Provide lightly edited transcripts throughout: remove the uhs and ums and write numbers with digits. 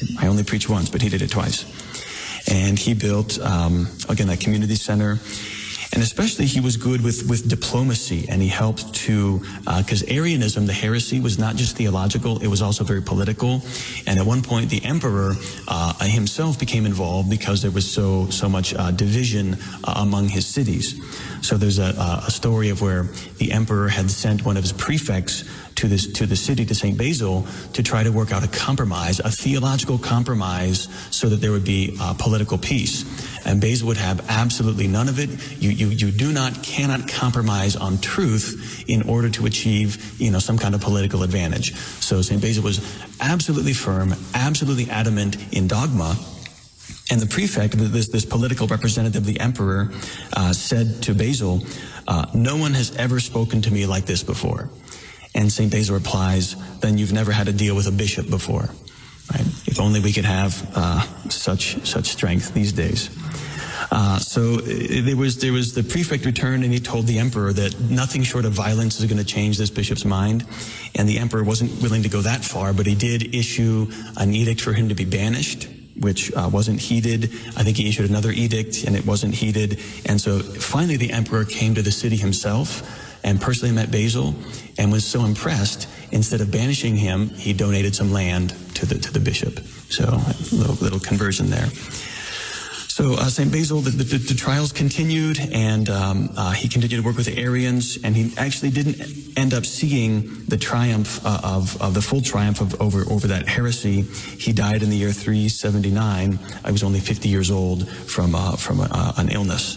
I only preached once, but he did it twice. And he built, again, that community center. And especially he was good with diplomacy, and he helped to, because Arianism, the heresy, was not just theological, it was also very political. And at one point, the emperor himself became involved because there was so much division among his cities. So there's a story of where the emperor had sent one of his prefects to the city, to St. Basil, to try to work out a compromise, a theological compromise, so that there would be political peace. And Basil would have absolutely none of it. You cannot compromise on truth in order to achieve, some kind of political advantage. So St. Basil was absolutely firm, absolutely adamant in dogma. And the prefect, this political representative of the emperor, said to Basil, "No one has ever spoken to me like this before." And St. Basil replies, "Then you've never had to deal with a bishop before." Right? If only we could have such strength these days. So there was the prefect returned, and he told the emperor that nothing short of violence is going to change this bishop's mind. And the emperor wasn't willing to go that far, but he did issue an edict for him to be banished, which wasn't heeded. I think he issued another edict, and it wasn't heeded. And so finally the emperor came to the city himself and personally met Basil, and was so impressed, instead of banishing him, he donated some land to the bishop. So a little conversion there. So St. Basil, the trials continued, and he continued to work with the Arians, and he actually didn't end up seeing the triumph of the full triumph over that heresy. He died in the year 379. I was only 50 years old from an illness.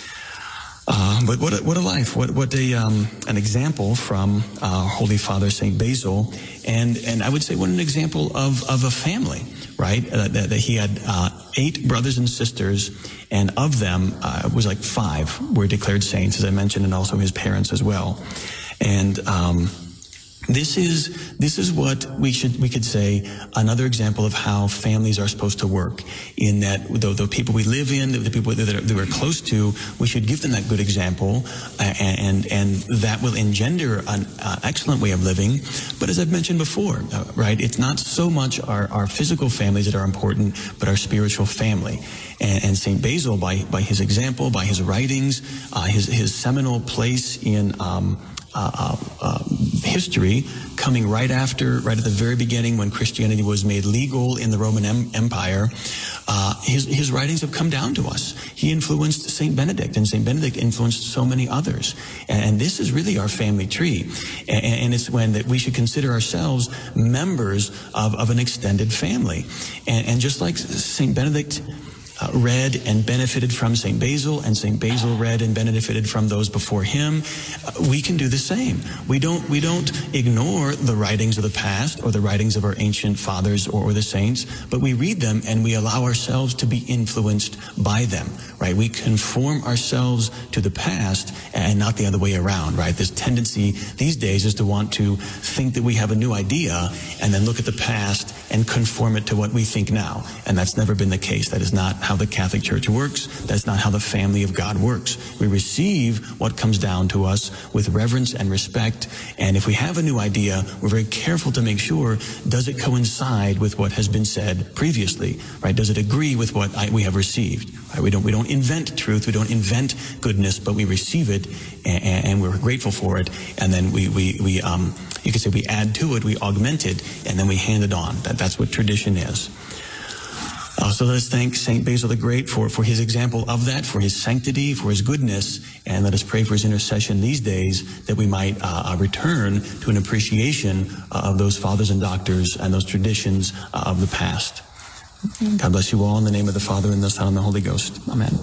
But what a life! What an example from Holy Father Saint Basil, and I would say what an example of a family, right? That he had 8 brothers and sisters, and of them it was like 5 were declared saints, as I mentioned, and also his parents as well. And this is what we could say another example of how families are supposed to work, in that the people we live in, the people that we're close to, we should give them that good example, and that will engender an excellent way of living. But as I've mentioned before, right, it's not so much our physical families that are important, but our spiritual family. And St. Basil, by his example, by his writings, his seminal place in history, coming right at the very beginning, when Christianity was made legal in the Roman Empire, his writings have come down to us. He influenced St. Benedict, and St. Benedict influenced so many others. And this is really our family tree. And it's when that we should consider ourselves members of an extended family. And just like St. Benedict read and benefited from St. Basil, and St. Basil read and benefited from those before him, we can do the same. We don't ignore the writings of the past or the writings of our ancient fathers or the saints, but we read them and we allow ourselves to be influenced by them, right? We conform ourselves to the past and not the other way around, right? This tendency these days is to want to think that we have a new idea and then look at the past and conform it to what we think now. And that's never been the case. That is not how the Catholic Church works. That's not how the family of God works. We receive what comes down to us with reverence and respect. And if we have a new idea, we're very careful to make sure, does it coincide with what has been said previously, right? Does it agree with what we have received? Right? We don't invent truth. We don't invent goodness, but we receive it and we're grateful for it. And then you could say we add to it, we augment it, and then we hand it on. That's what tradition is. So let us thank St. Basil the Great for his example of that, for his sanctity, for his goodness, and let us pray for his intercession these days, that we might return to an appreciation of those fathers and doctors and those traditions of the past. God bless you all, in the name of the Father, and the Son, and the Holy Ghost. Amen.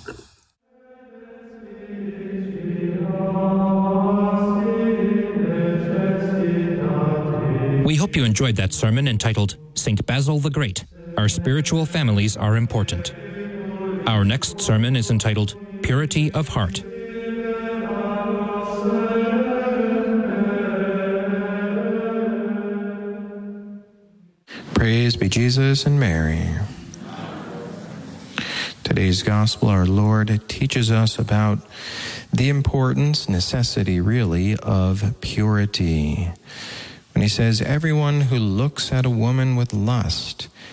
We hope you enjoyed that sermon entitled St. Basil the Great, Our Spiritual Families Are Important. Our next sermon is entitled Purity of Heart. Praise be Jesus and Mary. Today's Gospel, our Lord teaches us about the importance, necessity really, of purity. When he says, everyone who looks at a woman with lust